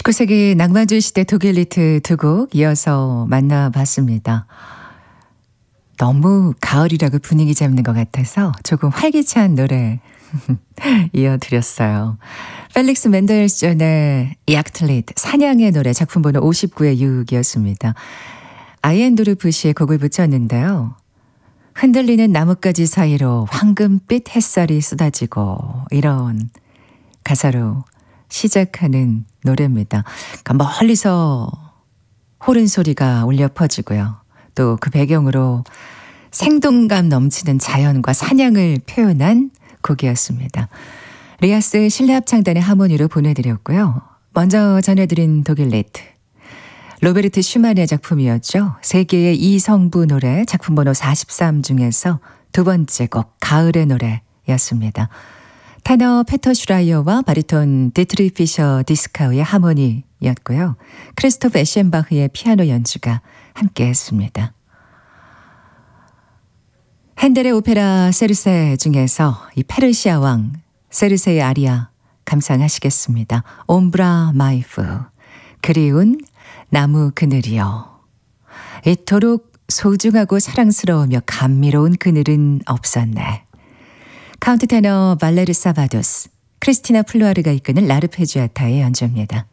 19세기 낭만주의 시대 독일 리트 두 곡 이어서 만나봤습니다. 너무 가을이라고 분위기 잡는 것 같아서 조금 활기찬 노래 이어드렸어요. 펠릭스 멘델스존의 약틀릿 사냥의 노래 작품번호 59의 6이었습니다. 아이엔도르프 씨의 곡을 붙였는데요. 흔들리는 나뭇가지 사이로 황금빛 햇살이 쏟아지고 이런 가사로 시작하는 노래입니다. 그러니까 멀리서 호른 소리가 울려 퍼지고요. 또 그 배경으로 생동감 넘치는 자연과 사냥을 표현한 곡이었습니다. 리아스 실내 합창단의 하모니로 보내드렸고요. 먼저 전해드린 독일 리트 로베르트 슈만의 작품이었죠. 세계의 이성부 노래 작품번호 43 중에서 두 번째 곡 가을의 노래였습니다. 테너 페터 슈라이어와 바리톤 디트리 피셔 디스카우의 하모니였고요. 크리스토프 에셴바흐의 피아노 연주가 함께했습니다. 핸델의 오페라 세르세 중에서 이 페르시아 왕 세르세의 아리아 감상하시겠습니다. 옴브라 마이프 그리운 나무 그늘이여. 이토록 소중하고 사랑스러우며 감미로운 그늘은 없었네. 카운트 테너 발레르 사바도스, 크리스티나 플루아르가 이끄는 라르페지아타의 연주입니다.